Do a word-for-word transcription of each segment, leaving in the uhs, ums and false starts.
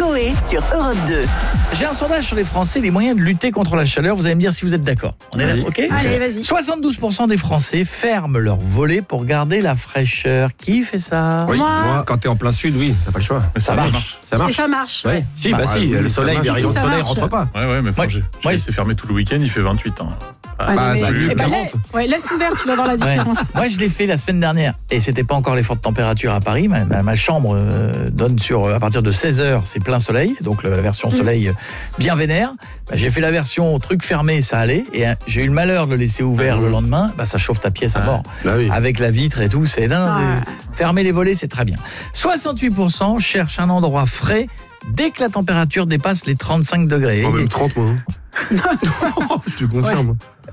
Coé sur Europe deux. J'ai un sondage sur les Français, les moyens de lutter contre la chaleur. Vous allez me dire si vous êtes d'accord. On est là, ok ? Allez, vas-y. soixante-douze pour cent des Français ferment leurs volets pour garder la fraîcheur. Qui fait ça ? Oui, Moi. moi, quand t'es en plein sud, oui, t'as pas le choix. Ça Ça marche. marche. Ça Et marche. ça marche. Ouais. Si, bah, Bah, si, oui, le ça soleil, marche. les rayons de Ça soleil marche. rentrent pas. Ouais, ouais, mais Ouais, j'ai ouais. laissé fermer tout le week-end, il fait vingt-huit. Hein. Ah, Ah, mais- c'est mieux eh ben, que laisse- ouais, laisse ouvert, tu vas voir la Ouais. différence. Moi, je l'ai fait la semaine dernière et c'était pas encore les fortes températures à Paris. Ma, ma- ma chambre euh, donne sur euh, à partir de seize heures, c'est plein soleil, donc le- la version soleil euh, bien vénère. Bah, j'ai fait la version truc fermé, ça allait, et euh, j'ai eu le malheur de le laisser ouvert Ah, le oui. lendemain. Bah, ça chauffe ta pièce à Ah. mort. Bah oui. Avec la vitre et tout, c'est non, Ah. c'est- fermer les volets, c'est très bien. soixante-huit pour cent cherchent un endroit frais dès que la température dépasse les trente-cinq degrés. En Et- même trente, moi. hein. Je te confirme.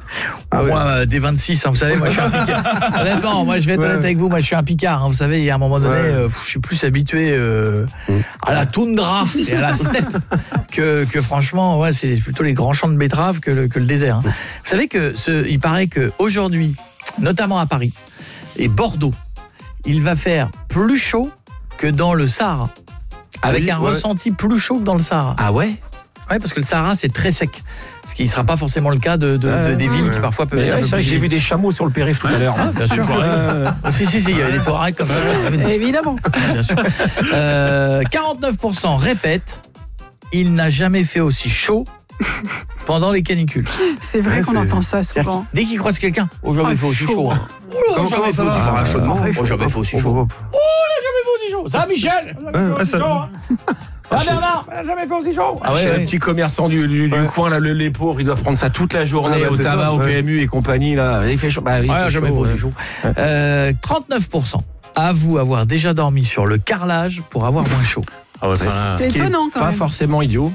Ah ouais. Moi, euh, des vingt-six, hein, vous savez, moi je suis un picard. Honnêtement, moi je vais être Ouais. honnête avec vous, moi je suis un picard. Hein, vous savez, il y a un moment donné, Ouais. euh, pff, je suis plus habitué euh, à la toundra et à la steppe que, que franchement, ouais, c'est plutôt les grands champs de betteraves que le, que le désert. Hein. Vous savez que ce, il paraît qu'aujourd'hui, notamment à Paris et Bordeaux, il va faire plus chaud que dans le Sahara. Avec oui, un ouais. ressenti plus chaud que dans le Sahara. Ah ouais? Ouais, parce que le Sahara, c'est très sec. Ce qui ne sera pas forcément le cas de, de, Ouais, de- des villes ouais. qui parfois peuvent Mais être un ouais, peu c'est vrai plus que j'ai vu des chameaux sur le périph' tout à l'heure. Ah, bien sûr. Euh, Ah, si, si, si, il y avait des Touaregs comme ça. Évidemment. Bien sûr. Euh, quarante-neuf pour cent répètent, il n'a jamais fait aussi chaud pendant les canicules. C'est vrai Ouais, qu'on c'est- entend ça C'est-à-dire souvent. que dès qu'ils croisent quelqu'un, oh, jamais Ah, fait aussi chaud. chaud. Hein. Oh, Comment, jamais comment fait ça aussi va chaud. Ah, chaudement. Oh, jamais fait aussi Oh, chaud. oh, Oh, jamais fait aussi chaud. Ça va, Michel? Ouais, ouais, ça- Ça va, Bernard? Jamais fait aussi chaud. Ah Je ouais, suis un ouais. petit commerçant du, du, du Ouais. coin, là, le, les pauvres, ils doivent prendre ça toute la journée Ah bah, au c'est tabac, ça, au ouais. P M U et compagnie. Là. Il fait chaud. Bah, il Ouais, fait jamais chaud, fait aussi ouais. chaud. Euh, trente-neuf pour cent avouent avoir déjà dormi sur le carrelage pour avoir moins chaud. Ah ouais, C'est Ce qui est étonnant quand Pas même. forcément idiot.